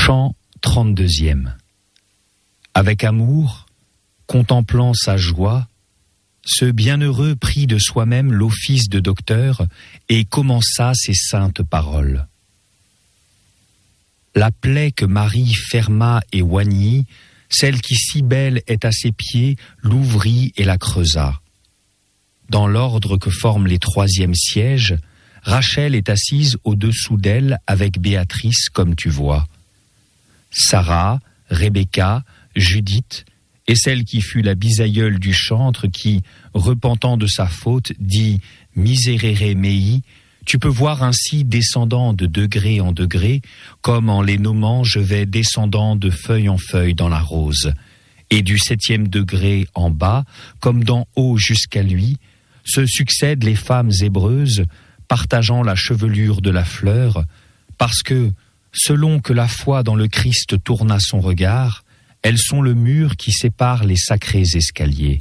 Chant 32e. Avec amour, contemplant sa joie, ce bienheureux prit de soi-même l'office de docteur et commença ses saintes paroles. La plaie que Marie ferma et oignit, celle qui si belle est à ses pieds, l'ouvrit et la creusa. Dans l'ordre que forment les troisièmes sièges, Rachel est assise au-dessous d'elle avec Béatrice, comme tu vois. Sarah, Rebecca, Judith, et celle qui fut la bisaïeule du chantre qui, repentant de sa faute, dit « Miserere mei », tu peux voir ainsi descendant de degré en degré, comme en les nommant je vais descendant de feuille en feuille dans la rose. Et du 7e degré en bas, comme d'en haut jusqu'à lui, se succèdent les femmes hébreuses, partageant la chevelure de la fleur, parce que, selon que la foi dans le Christ tourna son regard, elles sont le mur qui sépare les sacrés escaliers.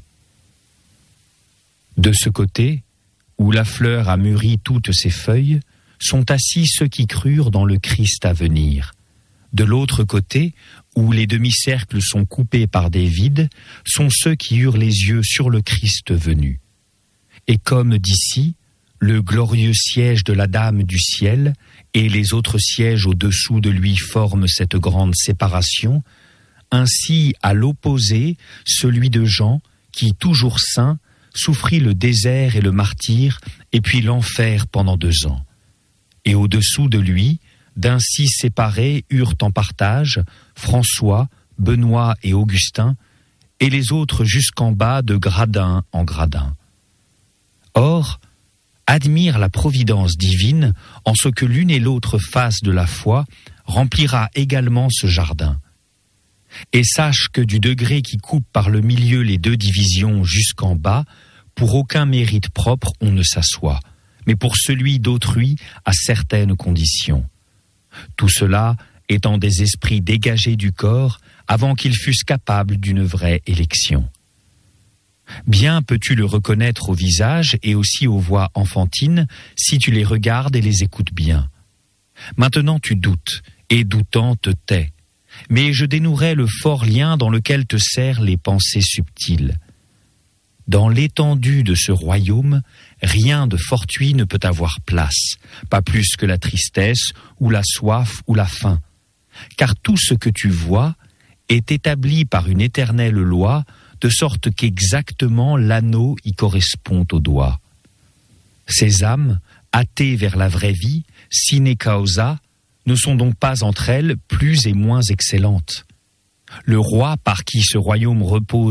De ce côté, où la fleur a mûri toutes ses feuilles, sont assis ceux qui crurent dans le Christ à venir. De l'autre côté, où les demi-cercles sont coupés par des vides, sont ceux qui eurent les yeux sur le Christ venu. Et comme d'ici, le glorieux siège de la Dame du ciel et les autres sièges au-dessous de lui forment cette grande séparation, ainsi à l'opposé, celui de Jean, qui, toujours saint, souffrit le désert et le martyre, et puis l'enfer pendant 2 ans. Et au-dessous de lui, d'ainsi séparés eurent en partage François, Benoît et Augustin, et les autres jusqu'en bas de gradin en gradin. Or, admire la providence divine en ce que l'une et l'autre face de la foi remplira également ce jardin. Et sache que du degré qui coupe par le milieu les 2 divisions jusqu'en bas, pour aucun mérite propre on ne s'assoit, mais pour celui d'autrui à certaines conditions. Tout cela étant des esprits dégagés du corps avant qu'ils fussent capables d'une vraie élection. Bien peux-tu le reconnaître au visage et aussi aux voix enfantines si tu les regardes et les écoutes bien. Maintenant tu doutes, et doutant te tais, mais je dénouerai le fort lien dans lequel te serrent les pensées subtiles. Dans l'étendue de ce royaume, rien de fortuit ne peut avoir place, pas plus que la tristesse, ou la soif, ou la faim. Car tout ce que tu vois est établi par une éternelle loi, de sorte qu'exactement l'anneau y correspond au doigt. Ces âmes, hâtées vers la vraie vie, sine causa, ne sont donc pas entre elles plus et moins excellentes. Le roi par qui ce royaume repose